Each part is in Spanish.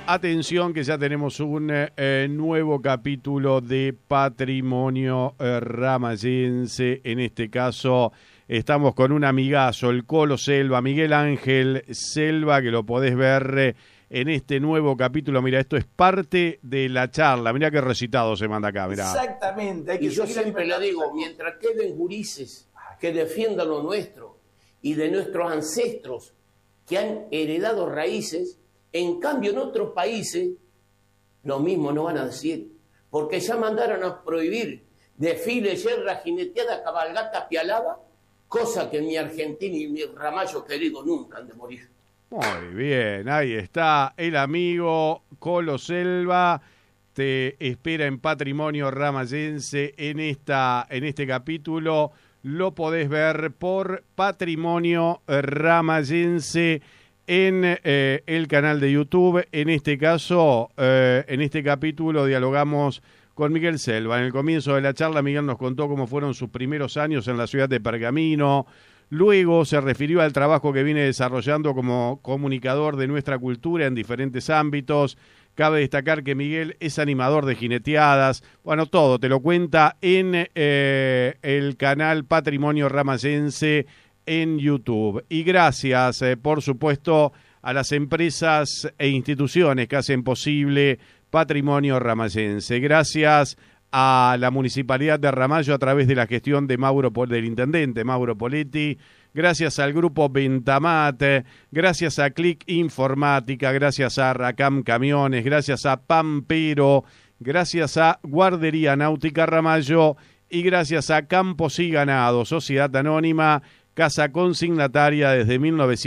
Atención que ya tenemos un nuevo capítulo de Patrimonio Ramayense. En este caso estamos con un amigazo, el Colo Selva, Miguel Ángel Selva, que lo podés ver en este nuevo capítulo. Mira, esto es parte de la charla. Mira qué recitado se manda acá, mirá. Exactamente. Hay que y yo siempre le digo, mientras queden gurises que defiendan lo nuestro y de nuestros ancestros que han heredado raíces, en cambio en otros países lo mismo no van a decir, porque ya mandaron a prohibir desfiles, yerras, jineteadas, cabalgatas, pialadas, cosa que mi Argentina y mi Ramallo querido nunca han de morir. Muy bien, ahí está el amigo Colo Selva. Te espera en Patrimonio Ramayense en este capítulo. Lo podés ver por Patrimonio Ramayense en el canal de YouTube. En este caso, en este capítulo dialogamos con Miguel Selva. En el comienzo de la charla, Miguel nos contó cómo fueron sus primeros años en la ciudad de Pergamino. Luego se refirió al trabajo que viene desarrollando como comunicador de nuestra cultura en diferentes ámbitos. Cabe destacar que Miguel es animador de jineteadas. Bueno, todo te lo cuenta en el canal Patrimonio Ramayense en YouTube. Y gracias, por supuesto, a las empresas e instituciones que hacen posible Patrimonio Ramayense. Gracias a la Municipalidad de Ramallo a través de la gestión de del intendente Mauro Poletti, gracias al grupo Ventamat, gracias a Click Informática, gracias a Racam Camiones, gracias a Pampero, gracias a Guardería Náutica Ramallo y gracias a Campos y Ganado, Sociedad Anónima, casa consignataria desde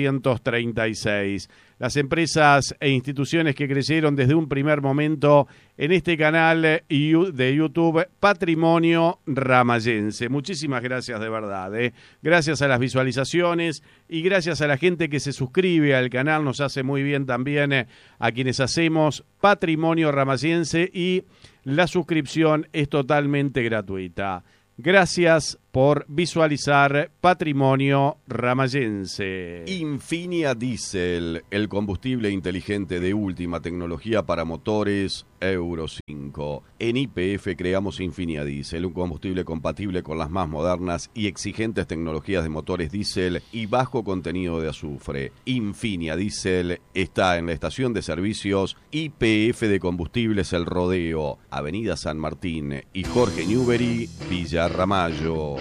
1936. Las empresas e instituciones que crecieron desde un primer momento en este canal de YouTube Patrimonio Ramayense. Muchísimas gracias de verdad. Gracias a las visualizaciones y gracias a la gente que se suscribe al canal. Nos hace muy bien también a quienes hacemos Patrimonio Ramayense y la suscripción es totalmente gratuita. Gracias por visualizar Patrimonio Ramayense. Infinia Diesel, el combustible inteligente de última tecnología para motores Euro 5. En YPF creamos Infinia Diesel, un combustible compatible con las más modernas y exigentes tecnologías de motores diésel y bajo contenido de azufre. Infinia Diesel está en la estación de servicios YPF de Combustibles El Rodeo, Avenida San Martín y Jorge Newbery, Villa Ramallo.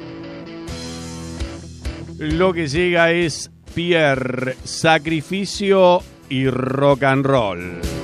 Lo que llega es Pierre, Sacrificio y Rock and Roll.